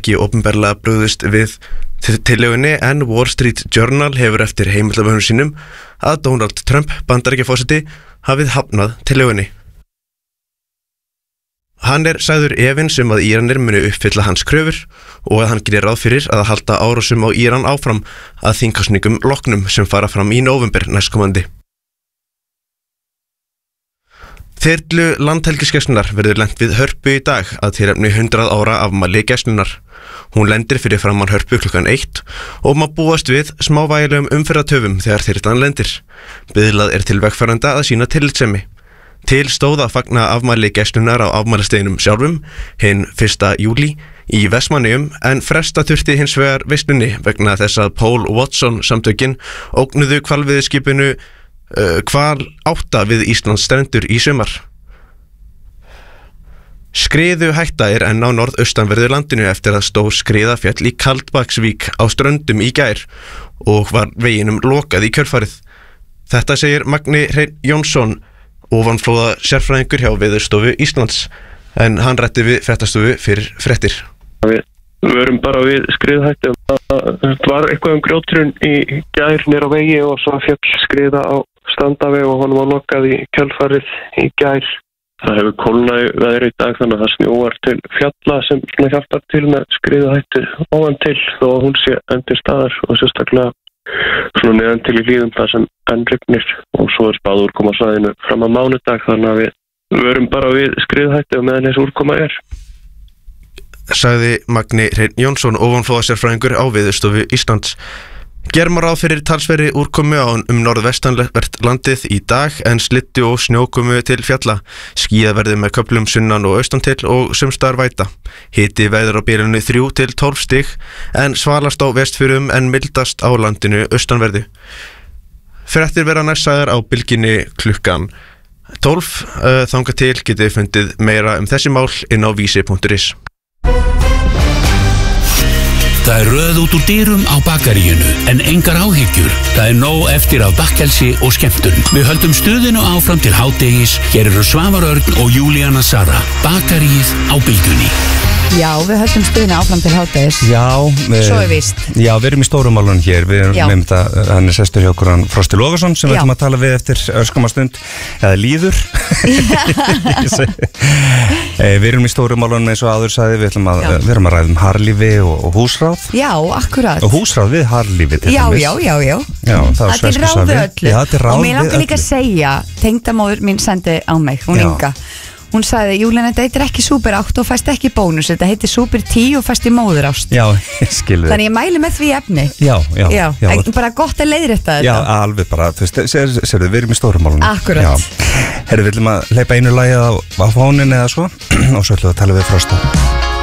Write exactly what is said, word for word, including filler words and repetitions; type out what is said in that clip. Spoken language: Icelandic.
ekki opinberlega brugðist við tillögunni en Wall Street Journal hefur eftir heimildamönnum sínum að Donald Trump Bandaríkjaforseti hafið hafnað tillögunni. Hann er sagður efins um að Íranir muni uppfylla hans kröfur og að hann gerir ráð fyrir að halda árásum á Íran áfram að þingkosningum loknum sem fara fram í nóvember næstkomandi. Þyrlu Landhelgisgæslunnar verður lent við Hörpu í dag að tilefni hundrað ára afmæli gæslunnar. Hún lendir fyrir framan Hörpu klukkan eitt og má búast við smávægilegum umferðartöfum þegar þyrlan lendir. Biðlað er til vegfarenda að sýna tillitssemi. Til stóð að fagna afmæli gæslunnar á afmælisdeginum sjálfum, hinn fyrsta júlí, í Vestmannaeyjum, en fresta þurfti hins vegar veislunni vegna þess að Paul Watson samtökin ógnuðu hvalveiðiskipinu uh, Hval átta við Íslands strendur í sumar. Skriðuhætta er enn á norðaustanverðu landinu eftir að stór skriða féll í Kaldbaksvík á Ströndum í gær og var veginum lokað í kjölfarið. Þetta segir Magni Hreinn Jónsson, ofanflóða sérfræðingur hjá Veðurstofu Íslands, en hann rætti við fréttastofu fyrir fréttir. Við verum bara við skriðhættu. Það var eitthvað um grjótrun í gær nýr á vegi og svo féll skriða á Strandaveg og honum var lokað í kjölfarið í gær. Það hefur kólnað veður í dag þannig að það snjóar til fjalla sem hjálpar til með skriðhættu ofan til þó að hún sé endur staðar og sérstaklega svona neðan til í Hlíðum þar sem enn rignir og svo er spáð úrkoma á svæðinu fram á mánudag þannig að við verum bara við skriðhættu og meðan þessi úrkoma er. Sagði Magni Hreinn Jónsson, ofanflóða sérfræðingur á Veðurstofu Íslands. Gerum ráð fyrir talsverðri úrkomu á um norðvestanvert landið í dag en slyddu og snjókomu til fjalla. Skýjað verður með köflum sunnan og austan til og sums staðar væta. Hiti veður á bilinu þrjú til tólf stig en svalast á vestfjörðum en mildast á landinu austanverðu. Fréttir vera næst sagðar á bylginni klukkan tólf. Þangað til getið fundið meira um þessi mál inn á vísi punktur is. Það er röð út úr dyrum á bakaríinu, en engar áhyggjur. Það er nóg eftir af bakkelsi og skemmtun. Við höldum stuðinu áfram til hádegis. Hér eru Svavar Örn og Júlíana Sara. Bakaríið á bylgjunni. Já, við höldum stuðinu áfram til hádegis. Já, við, Svo er víst. Já, við erum í stórumálun hér. Við erum með þetta, hann er sestur hjá okkur hann Frosti Logason sem við ætlum að tala við eftir örskamastund. Eða líður. Við erum í stórumálun eins og áður sagði. Við ætlum að, við erum að ræðum harlífi og, og húsráð. Já, akkurat. Og húsráð við harlífi til Já, dæmis. já, já, já. Já, það Þetta er ráðu öllu. Já, þetta er ráð og mér langar líka að segja, tengdamóður mín sendi á mig, hún Inga. Hún sagði, Júlíana, þetta heitir ekki Super átta og fæst ekki bónus, þetta heitir Super tíu og fæst í móðurást. Já, ég skilði. Þannig ég mæli með því efni. Já, já. Já, já. bara gott að leiðrétta þetta. Já, alveg bara, þú veist, sérðu, við erum í stórumálunum. Akkurat. Herru, við viljum að hleypa einu lagi á, á fónin eða svo og svo ætlum við að tala við Frosta.